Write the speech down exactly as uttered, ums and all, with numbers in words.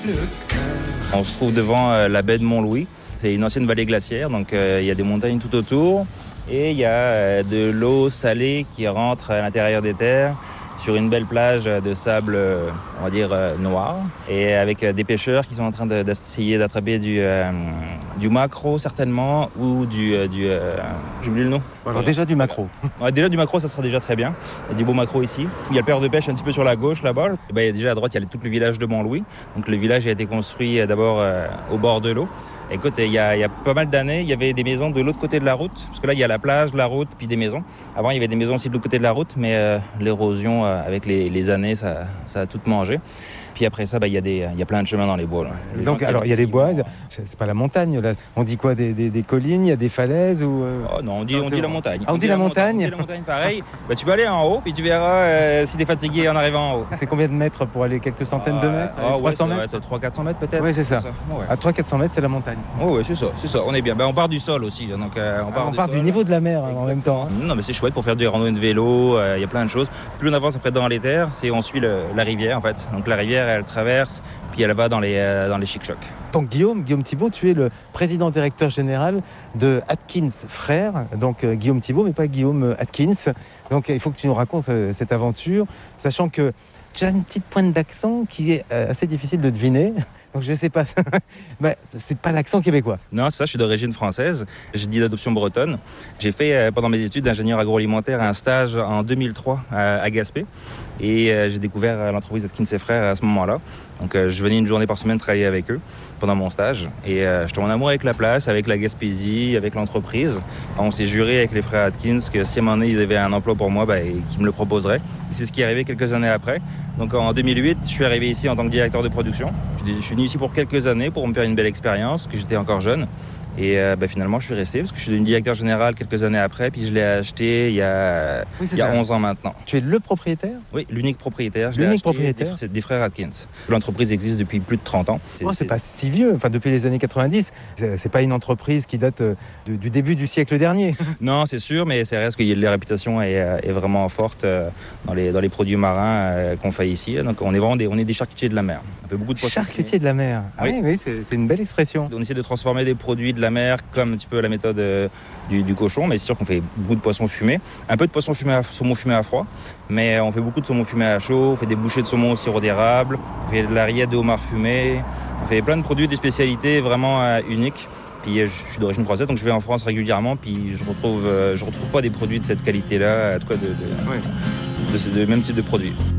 On se trouve devant euh, la baie de Mont-Louis. C'est une ancienne vallée glaciaire, donc euh, il y a des montagnes tout autour. Et il y a euh, de l'eau salée qui rentre à l'intérieur des terres sur une belle plage de sable, euh, on va dire, euh, noir. Et avec euh, des pêcheurs qui sont en train de, d'essayer d'attraper du, euh, du maquereau, certainement, ou du... Euh, du euh, j'ai oublié le nom. Alors déjà du maquereau. Ouais, déjà du maquereau, ça sera déjà très bien. Il y a du beau maquereau ici. Il y a le père de pêche un petit peu sur la gauche, là-bas. Et ben, il y a déjà à droite, il y a tout le village de Mont-Louis. Donc le village a été construit euh, d'abord euh, au bord de l'eau. Écoute, il y, a, il y a pas mal d'années, il y avait des maisons de l'autre côté de la route. Parce que là, il y a la plage, la route, puis des maisons. Avant, il y avait des maisons aussi de l'autre côté de la route, mais euh, l'érosion, euh, avec les, les années, ça, ça a tout mangé. Puis après ça, bah, il y a des, il y a plein de chemins dans les bois. Là. Les Donc, alors, il y a des bois. C'est, c'est pas la montagne, là. On dit quoi, des, des, des collines, il y a des falaises ou euh... Oh non, on dit, non, on dit la montagne. Ah, on, on dit la montagne. montagne. On dit la montagne, pareil. Bah, tu vas aller en haut, puis tu verras euh, si t'es fatigué en arrivant en haut. C'est combien de mètres pour aller quelques centaines de mètres? Oh, trois cents ouais, mètres trois cents à quatre cents mètres peut-être. Oui, c'est ça. ça. Ouais. À trois cents à quatre cents mètres, c'est la montagne. Oh, oui, c'est ça, c'est ça. On est bien. Ben, on part du sol aussi. Donc, euh, on part, ah, on du, part sol, du niveau de la mer hein, en même temps. Hein. Non, mais c'est chouette pour faire des randonnées de vélo. Il euh, y a plein de choses. Plus on avance après dans les terres, c'est on suit le, la rivière en fait. Donc la rivière, elle traverse, puis elle va dans les euh, dans les chic-chocs. Donc Guillaume, Guillaume Thibault, tu es le président directeur général de Atkins Frères. Donc euh, Guillaume Thibault, mais pas Guillaume Atkins. Donc euh, il faut que tu nous racontes euh, cette aventure, sachant que tu as une petite pointe d'accent qui est euh, assez difficile de deviner. Donc je sais pas, bah, c'est pas l'accent québécois. Non, c'est ça, je suis d'origine française, j'ai dit d'adoption bretonne. J'ai fait euh, pendant mes études d'ingénieur agroalimentaire un stage en deux mille trois à, à Gaspé et euh, j'ai découvert euh, l'entreprise Atkins et Frères à ce moment-là. Donc euh, je venais une journée par semaine travailler avec eux pendant mon stage et euh, je tombe en amour avec la place, avec la Gaspésie, avec l'entreprise. On s'est juré avec les frères Atkins que si à un moment donné ils avaient un emploi pour moi, bah, qu'ils me le proposeraient. Et c'est ce qui est arrivé quelques années après. Donc en deux mille huit, je suis arrivé ici en tant que directeur de production. Je suis venu ici pour quelques années pour me faire une belle expérience, que j'étais encore jeune. Et euh, bah, finalement, je suis resté parce que je suis devenu directeur général quelques années après. Puis je l'ai acheté il y a, oui, il y a onze ans maintenant. Tu es le propriétaire ? Oui, l'unique propriétaire. Je l'unique l'ai acheté propriétaire des, des frères Atkins. L'entreprise existe depuis plus de trente ans. C'est, oh, c'est, c'est pas si vieux. Enfin, depuis les années quatre-vingt-dix. C'est, c'est pas une entreprise qui date de, du début du siècle dernier. Non, c'est sûr, mais c'est reste que la réputation est, est vraiment forte dans les, dans les produits marins qu'on fait ici. Donc on est vraiment des, on est des charcutiers de la mer. On fait beaucoup de charcutiers de la mer. Ah oui, oui, oui c'est, c'est une belle expression. On essaie de transformer des produits de la mer comme un petit peu la méthode euh, du, du cochon, mais c'est sûr qu'on fait beaucoup de poissons fumés, un peu de poisson fumé à, saumon fumé à froid, mais on fait beaucoup de saumon fumé à chaud, on fait des bouchées de saumon au sirop d'érable, on fait de la rillette de homard fumé, on fait plein de produits, des spécialités vraiment euh, uniques. Puis euh, je suis d'origine française, donc je vais en France régulièrement, puis je retrouve, euh, je retrouve pas des produits de cette qualité-là, en tout cas de, de, ouais. de, de, de même type de produits.